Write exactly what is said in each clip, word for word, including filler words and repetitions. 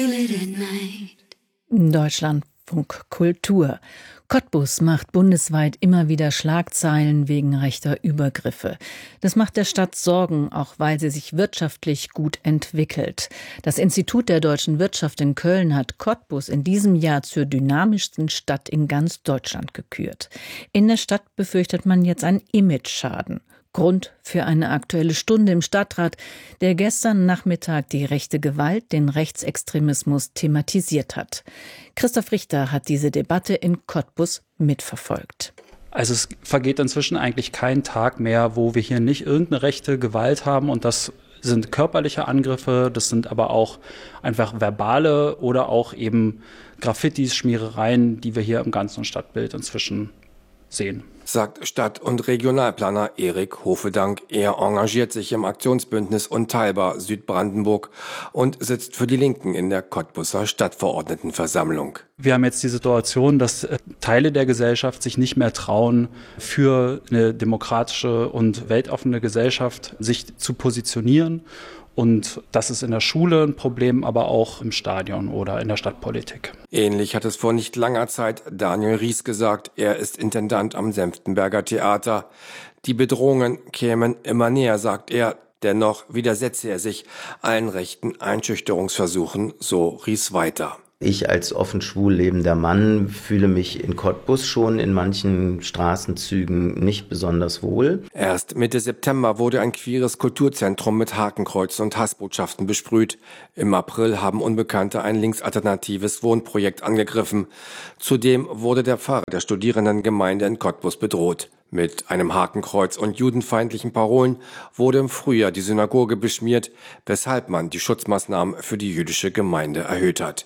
Deutschlandfunk Kultur. Cottbus macht bundesweit immer wieder Schlagzeilen wegen rechter Übergriffe. Das macht der Stadt Sorgen, auch weil sie sich wirtschaftlich gut entwickelt. Das Institut der deutschen Wirtschaft in Köln hat Cottbus in diesem Jahr zur dynamischsten Stadt in ganz Deutschland gekürt. In der Stadt befürchtet man jetzt einen Imageschaden. Grund für eine Aktuelle Stunde im Stadtrat, der gestern Nachmittag die rechte Gewalt, den Rechtsextremismus thematisiert hat. Christoph Richter hat diese Debatte in Cottbus mitverfolgt. Also es vergeht inzwischen eigentlich kein Tag mehr, wo wir hier nicht irgendeine rechte Gewalt haben, und das sind körperliche Angriffe, das sind aber auch einfach verbale oder auch eben Graffitis, Schmierereien, die wir hier im ganzen Stadtbild inzwischen sehen. Sagt Stadt- und Regionalplaner Erik Hofedank. Er engagiert sich im Aktionsbündnis Unteilbar Südbrandenburg und sitzt für die Linken in der Cottbuser Stadtverordnetenversammlung. Wir haben jetzt die Situation, dass Teile der Gesellschaft sich nicht mehr trauen, für eine demokratische und weltoffene Gesellschaft sich zu positionieren. Und das ist in der Schule ein Problem, aber auch im Stadion oder in der Stadtpolitik. Ähnlich hat es vor nicht langer Zeit Daniel Ries gesagt. Er ist Intendant am Senftenberger Theater. Die Bedrohungen kämen immer näher, sagt er. Dennoch widersetze er sich allen rechten Einschüchterungsversuchen, so Ries weiter. Ich als offen schwul lebender Mann fühle mich in Cottbus schon in manchen Straßenzügen nicht besonders wohl. Erst Mitte September wurde ein queeres Kulturzentrum mit Hakenkreuzen und Hassbotschaften besprüht. Im April haben Unbekannte ein linksalternatives Wohnprojekt angegriffen. Zudem wurde der Pfarrer der Studierendengemeinde in Cottbus bedroht. Mit einem Hakenkreuz und judenfeindlichen Parolen wurde im Frühjahr die Synagoge beschmiert, weshalb man die Schutzmaßnahmen für die jüdische Gemeinde erhöht hat.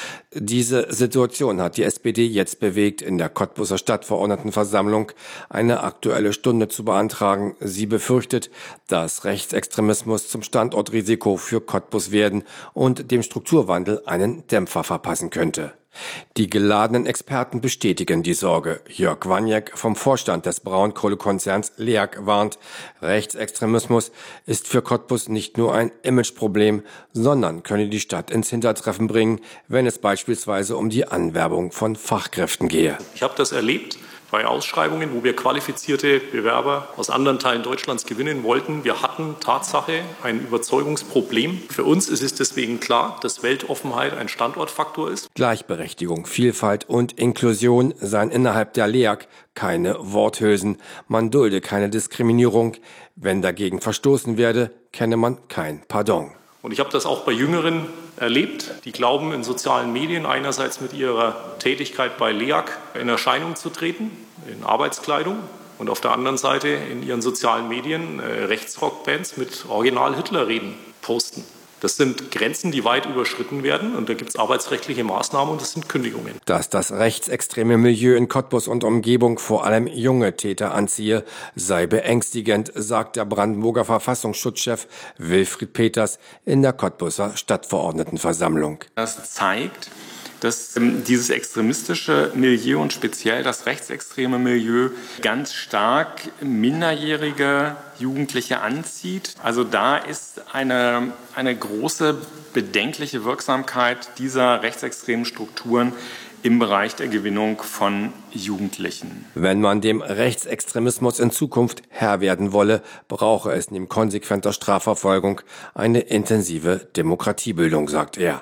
Diese Situation hat die S P D jetzt bewegt, in der Cottbuser Stadtverordnetenversammlung eine Aktuelle Stunde zu beantragen. Sie befürchtet, dass Rechtsextremismus zum Standortrisiko für Cottbus werden und dem Strukturwandel einen Dämpfer verpassen könnte. Die geladenen Experten bestätigen die Sorge. Jörg Waniek vom Vorstand des Braunkohlekonzerns L E A G warnt, Rechtsextremismus ist für Cottbus nicht nur ein Imageproblem, sondern könne die Stadt ins Hintertreffen bringen, wenn es beispielsweise um die Anwerbung von Fachkräften gehe. Ich habe das erlebt bei Ausschreibungen, wo wir qualifizierte Bewerber aus anderen Teilen Deutschlands gewinnen wollten. Wir hatten Tatsache ein Überzeugungsproblem. Für uns ist es deswegen klar, dass Weltoffenheit ein Standortfaktor ist. Gleichberechtigung, Vielfalt und Inklusion seien innerhalb der L E A G keine Worthülsen. Man dulde keine Diskriminierung. Wenn dagegen verstoßen werde, kenne man kein Pardon. Und ich habe das auch bei Jüngeren erlebt, die glauben, in sozialen Medien einerseits mit ihrer Tätigkeit bei L E A G in Erscheinung zu treten, in Arbeitskleidung, und auf der anderen Seite in ihren sozialen Medien äh, Rechtsrockbands mit Original-Hitler-Reden posten. Das sind Grenzen, die weit überschritten werden, und da gibt es arbeitsrechtliche Maßnahmen, und das sind Kündigungen. Dass das rechtsextreme Milieu in Cottbus und Umgebung vor allem junge Täter anziehe, sei beängstigend, sagt der Brandenburger Verfassungsschutzchef Wilfried Peters in der Cottbuser Stadtverordnetenversammlung. Das zeigt, dass ähm, dieses extremistische Milieu und speziell das rechtsextreme Milieu ganz stark minderjährige Jugendliche anzieht. Also da ist eine, eine große bedenkliche Wirksamkeit dieser rechtsextremen Strukturen im Bereich der Gewinnung von Jugendlichen. Wenn man dem Rechtsextremismus in Zukunft Herr werden wolle, brauche es neben konsequenter Strafverfolgung eine intensive Demokratiebildung, sagt er.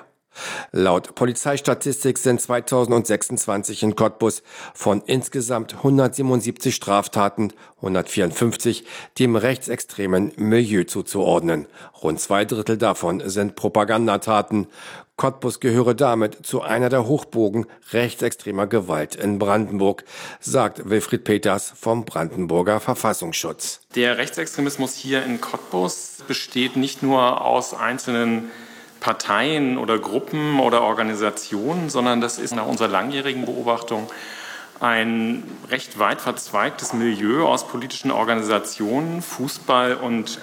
Laut Polizeistatistik sind zweitausendsechsundzwanzig in Cottbus von insgesamt hundertsiebenundsiebzig Straftaten hundertvierundfünfzig dem rechtsextremen Milieu zuzuordnen. Rund zwei Drittel davon sind Propagandataten. Cottbus gehöre damit zu einer der Hochburgen rechtsextremer Gewalt in Brandenburg, sagt Wilfried Peters vom Brandenburger Verfassungsschutz. Der Rechtsextremismus hier in Cottbus besteht nicht nur aus einzelnen Parteien oder Gruppen oder Organisationen, sondern das ist nach unserer langjährigen Beobachtung ein recht weit verzweigtes Milieu aus politischen Organisationen, Fußball- und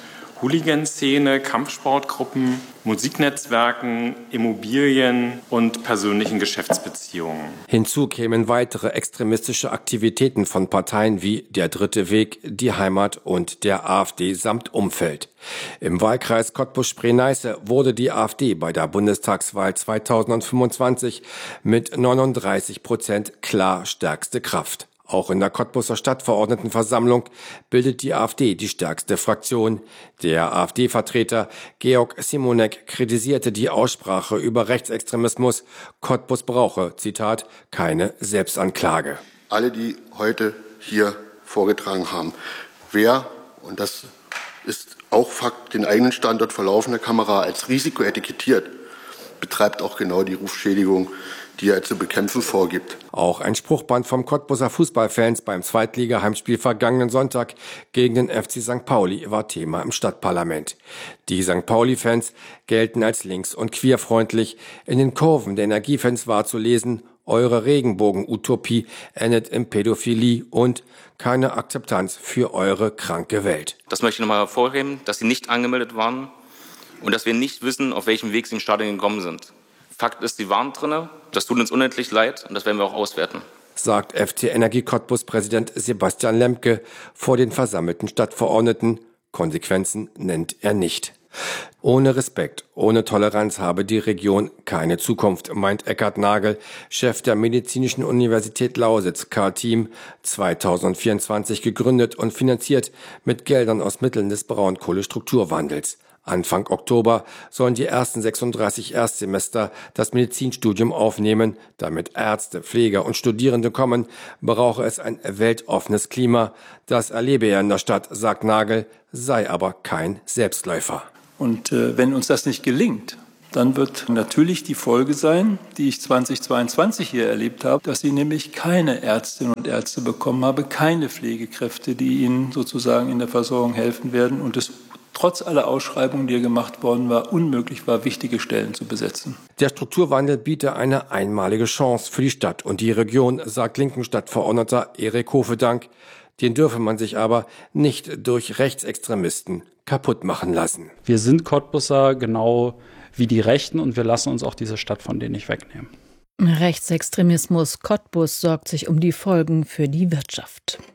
Hooligan-Szene, Kampfsportgruppen, Musiknetzwerken, Immobilien und persönlichen Geschäftsbeziehungen. Hinzu kämen weitere extremistische Aktivitäten von Parteien wie der Dritte Weg, die Heimat und der AfD samt Umfeld. Im Wahlkreis Cottbus-Spree-Neiße wurde die AfD bei der Bundestagswahl zweitausendfünfundzwanzig mit neununddreißig Prozent klar stärkste Kraft. Auch in der Cottbuser Stadtverordnetenversammlung bildet die AfD die stärkste Fraktion. Der AfD-Vertreter Georg Simonek kritisierte die Aussprache über Rechtsextremismus. Cottbus brauche, Zitat, keine Selbstanklage. Alle, die heute hier vorgetragen haben, wer, und das ist auch Fakt, den eigenen Standort vor laufender Kamera als Risiko etikettiert, betreibt auch genau die Rufschädigung, die er zu bekämpfen vorgibt. Auch ein Spruchband vom Cottbuser Fußballfans beim Zweitliga-Heimspiel vergangenen Sonntag gegen den F C Sankt Pauli war Thema im Stadtparlament. Die Sankt Pauli-Fans gelten als links- und queerfreundlich. In den Kurven der Energiefans war zu lesen: Eure Regenbogen-Utopie endet in Pädophilie und keine Akzeptanz für eure kranke Welt. Das möchte ich nochmal hervorheben, dass sie nicht angemeldet waren und dass wir nicht wissen, auf welchem Weg sie ins Stadion gekommen sind. Fakt ist, sie waren drinne. Das tut uns unendlich leid und das werden wir auch auswerten. Sagt F C Energie Cottbus-Präsident Sebastian Lemke vor den versammelten Stadtverordneten. Konsequenzen nennt er nicht. Ohne Respekt, ohne Toleranz habe die Region keine Zukunft, meint Eckhard Nagel, Chef der Medizinischen Universität Lausitz, K-Team, zweitausendvierundzwanzig gegründet und finanziert mit Geldern aus Mitteln des Braunkohlestrukturwandels. Anfang Oktober sollen die ersten sechsunddreißig Erstsemester das Medizinstudium aufnehmen. Damit Ärzte, Pfleger und Studierende kommen, brauche es ein weltoffenes Klima. Das erlebe er in der Stadt, sagt Nagel, sei aber kein Selbstläufer. Und äh, wenn uns das nicht gelingt, dann wird natürlich die Folge sein, die ich zweitausendzweiundzwanzig hier erlebt habe, dass ich nämlich keine Ärztinnen und Ärzte bekommen habe, keine Pflegekräfte, die ihnen sozusagen in der Versorgung helfen werden und es trotz aller Ausschreibungen, die gemacht worden war, unmöglich war, wichtige Stellen zu besetzen. Der Strukturwandel biete eine einmalige Chance für die Stadt und die Region, sagt linken Stadtverordneter Erik Hofedank. Den dürfe man sich aber nicht durch Rechtsextremisten kaputt machen lassen. Wir sind Cottbusser genau wie die Rechten und wir lassen uns auch diese Stadt von denen nicht wegnehmen. Rechtsextremismus. Cottbus sorgt sich um die Folgen für die Wirtschaft.